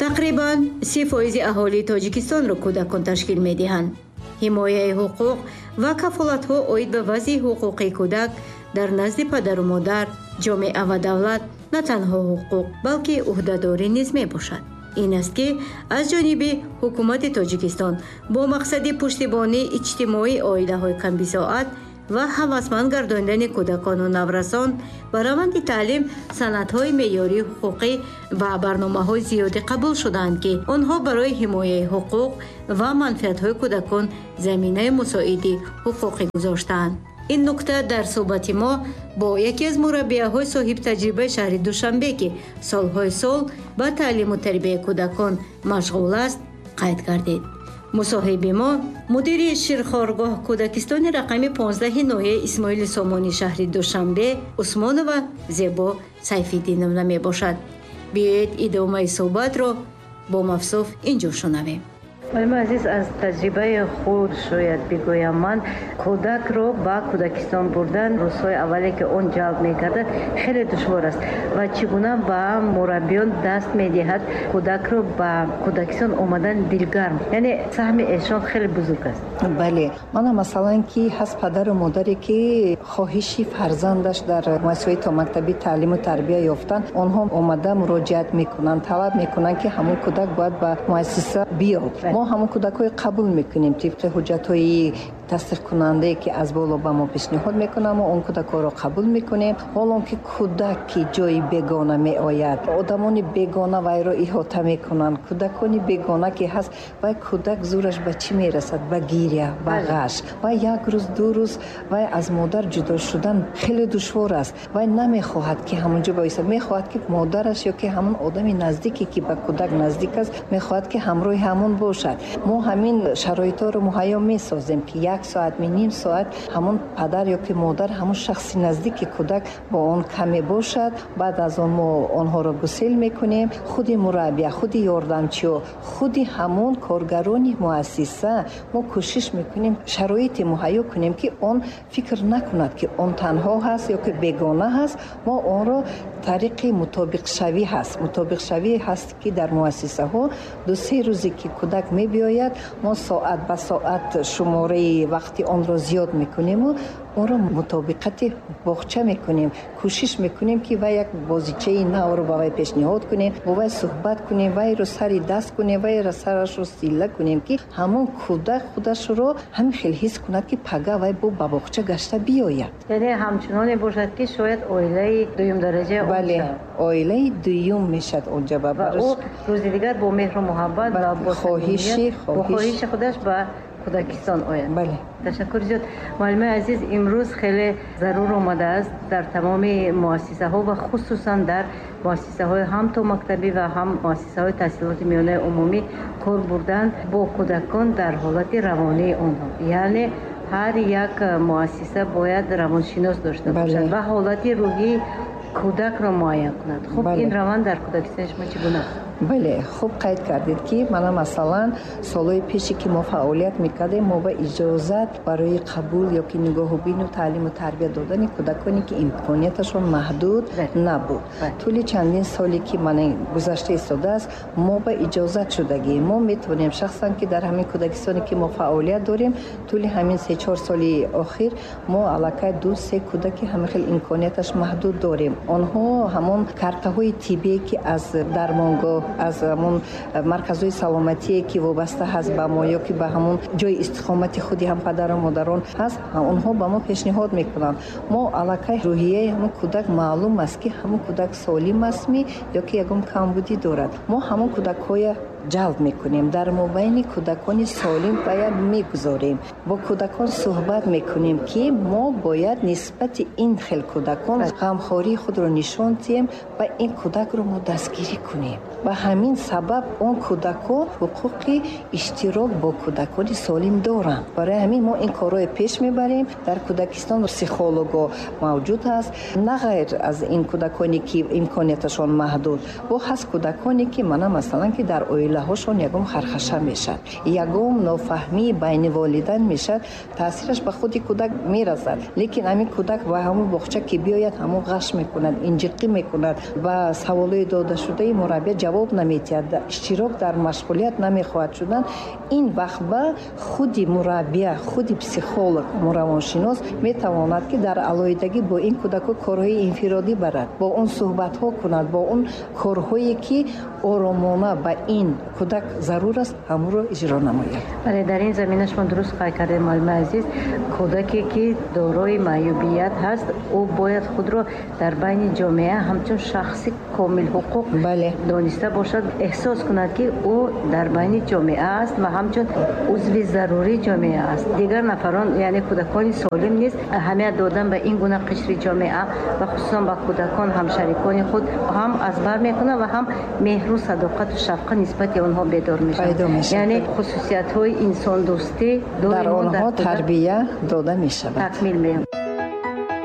тақрибан 30% аҳолии Тоҷикистонро кӯдакон ташкил медиҳанд. ҳимояи ҳуқуқ ва кафолатҳо оид ба вазъи ҳуқуқи кӯдак дар назди падару модар, ҷомеа ва давлат на танҳо ҳуқуқ, балки уҳдадорӣ низ мебошад. ин аст ки аз ҷониби ҳукумати Тоҷикистон бо мақсади пуштибонии иҷтимоии оилаҳои камбисоат ва ҳавасманд гардонидани кӯдакону наврасон ба раванди таълим санадҳои меъёрии ҳуқуқӣ ва барномаҳои зиёде қабул шуданд, ки онҳо барои ҳимояи ҳуқуқ ва манфиатҳои кӯдакон заминаи мусоиди ҳуқуқӣ гузоштаанд. ин нукта дар суҳбати мо бо яке аз мураббияҳои соҳибтаҷрибаи шаҳри Душанбе, ки солҳои сол ба таълиму тарбияи кӯдакон машғул аст, қайд гардид. мусоҳиби мо мудири ширхоргоҳ кӯдакистони рақами 15 ноҳияи Исмоили Сомонӣ шаҳри Душанбе Усмонова Зебо Сайфиддиновна мебошад. биёед идомаи суҳбатро бо Мавсуф ин ҷо шунавем. малим азиз, аз таҷрибаи худ шояд бигӯям, ман кӯдакро ба кӯдакистон бурдан рӯзҳои аввале ки он ҷалб мекардад хеле душвор аст ва чӣ гуна ба мураббиён даст медиҳад кӯдакро ба кӯдакистон омадан дилгарм, яъне саҳми эшон хеле бузург аст. бале, мана масалан ки ҳаст падару модаре ки хоҳиши фарзандаш дар муассисаҳои томактаби таълиму тарбия ёфтан, онҳо омада муроҷиат мекунанд, талаб мекунанд ки ҳамон кӯдак бояд ба муассиса биёд. мо ҳамон кӯдакҳои қабул мекунем тибқи ҳуҷҷатҳои тасдиқкунандае ки аз боло ба мо пешниҳод мекунад, мо он кӯдакҳоро қабул мекунем. ҳолон ки кӯдак ки ҷои бегона меояд, одамони бегона вайро иҳота мекунанд, кӯдакони бегона ки ҳаст, вай кӯдак зураш ба чӣ мерасад? Ба гиря, ба ғаш. вай як рӯз ду рӯз вай аз модар ҷудо шудан хеле душвор аст. вай намехоҳад ки ҳамонҷо баистад, мехоҳад ки модараш ё ки ҳамон одами наздике ки ба кӯдак наздик аст мехоҳад ки ҳамроҳи ҳамон бошад. мо ҳамин шароитҳоро муҳайё месозем ки 1 соат ним соат ҳамон падар ё ки модар ҳамон шахси наздики кӯдак бо он каме бошад. баъд аз он мо онҳоро гусел мекунем. худи мураббия, худи ёрдамчиё, худи ҳамон коргарони муассиса мо кӯшиш мекунем шароите муҳайё кунем ки он фикр накунад ки он танҳо ҳаст ё ки бегона ҳаст. мо онро тариқи мутобиқшавӣ ҳаст. мутобиқшавӣ ҳаст ки дар муассисаҳо 2-3 рӯзе ки кӯдак мебиёяд, мо соат ба соат шумораи вақти онро зиёд мекунему онро мутобиқати боғча мекунем. кӯшиш мекунем ки вай як бозичаи навро ба вай пешниҳод кунем, бо вай суҳбат кунем, вайро сари даст кунем, вайро сарашро силла кунем ки ҳамон кӯдак худашро ҳамин хел ҳис кунад ки пага вай бо ба боғча гашта биёяд. яъне ҳамчуноне бошад ки шояд оилаи дуюм дараҷа. бале, оилаи дуюм мешад онҷа ба бараш. ӯ рӯзи дигар бо меҳру муҳаббат ва бо хоҳиши худаш ба кӯдакистон ояд. бале, ташаккур зиёд. муаллимаи азиз, имрӯз хеле зарур омадааст дар тамоми муассисаҳо ва хусусан дар муассисаҳои ҳам томактабӣ ва ҳам муассисаҳои таҳсилоти миёнаи умумӣ кор бурдан бо кӯдакон дар ҳолати равонии онҳо. яъне ҳар як муассиса бояд равоншинос дошта бошад ва ҳолати рӯҳии кӯдакро муайян кунад. хуб, ин раванд дар кӯдакистони шумо чӣ гуна аст? бале, хуб қайд кардед ки мана масалан солҳои пеше ки мо фаъолият мекардем, мо ба иҷозат барои қабул ё ки нигоҳубину таълиму тарбия додани кӯдаконе ки имконияташон маҳдуд набуд. тӯли чандин соле ки мана гузашта истодааст, мо ба иҷозат шудагӣ мо метавонем шахсан ки дар ҳамин кӯдакистоне ки мо фаъолият дорем, тӯли ҳамин 3-4 соли охир мо аллакай 2-3 кӯдаки ҳамин хел имконияташ маҳдуд дорем. онҳо ҳамон картаҳои тиббие ки аз дармонгоҳ, аз ҳамон марказҳои саломатие ки вобаста ҳаст ба мо ё ки ба ҳамон ҷои истиқомати худи ҳам падару модарон ҳаст, онҳо ба мо пешниҳод мекунанд. мо аллакай рӯҳияи ҳамон кӯдак маълум аст ки ҳамон кӯдак солим астми ё ки ягон камбудӣ дорад. мо ҳамон кӯдакҳоя ҷалб мекунем, дар мобайни кӯдакони солим бояд мегузорем, бо кӯдакон суҳбат мекунем ки мо бояд нисбати ин хел кӯдакон ғамхории худро нишон диҳем ва ин кӯдакро мо дастгирӣ кунем. ба ҳамин сабаб он кӯдакон ҳуқуқи иштирок бо кӯдакони солим доранд. барои ҳамин мо ин корро пеш мебарем. дар кӯдакистон психолого мавҷуд аст, на ғайр аз ин кӯдаконе ки имконияташон маҳдуд. бо ҳаст кӯдаконе ки мана масалан ки дар оила оилаҳошон ягон хархаша мешад, ягон нофаҳмӣ байни волидайн мешад, таъсираш ба худи кӯдак мерасад. лекин ҳамин кӯдак ба ҳамун боғча ки биёяд ҳамун ғаш мекунад, инҷиқӣ мекунад, ба саволои додашудаи мураббия ҷавоб наметиҳад, иштирок дар машғулият намехоҳад шудан, ин вақт ба худи мураббия, худи психолог, равоншинос метавонад ки дар алоҳидагӣ бо ин кӯдакҳо корҳои инфиродӣ барад, бо он суҳбатҳо кунад, бо он корҳое ки оромона ба ин кӯдак зарур аст ҳамонро иҷро намояд. бале дар ин замина шумо дуруст қайд кардед маълума азиз, кӯдаке ки дорои маъюбият ҳаст ӯ бояд худро дар байни ҷомеа ҳамчун шахси комил ҳуқуқ дониста бошад, эҳсос кунад ки ӯ дар байни ҷомеа аст ва ҳамчун узви зарурии ҷомеа аст. дигар нафарон яъне кӯдакони солим низ аҳамият додан ба ин гуна қишри ҷомеа ва хусусан ба кӯдакон ҳамшарикони худ ҳам аз бар мекунад ва ҳам меҳру садоқату шафқат нисбати онҳо бедор мешавад. яъне хусусиятҳои инсондӯстӣ дар онҳо тарбия дода мешавад, такмил меёбад.